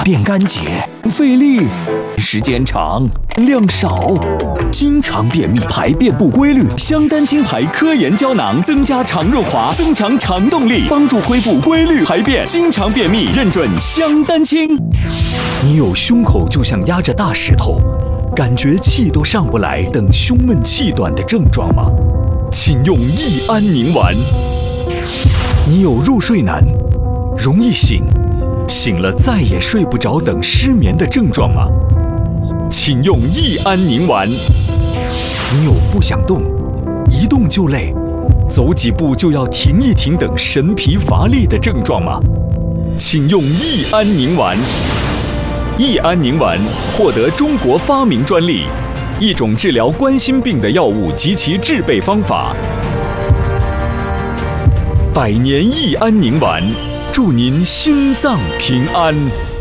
便干结，费力，时间长，量少，经常便秘，排便不规律。香丹清排科研胶囊增加肠润滑，增强肠动力，帮助恢复规律排便。经常便秘，认准香丹清。你有胸口就像压着大石头，感觉气都上不来等胸闷气短的症状吗？请用益安宁丸。你有入睡难，容易醒，醒了再也睡不着等失眠的症状吗？请用益安宁丸。你有不想动，一动就累，走几步就要停一停等神疲乏力的症状吗？请用益安宁丸。益安宁丸获得中国发明专利，一种治疗冠心病的药物及其制备方法。百年益安宁丸，祝您心脏平安。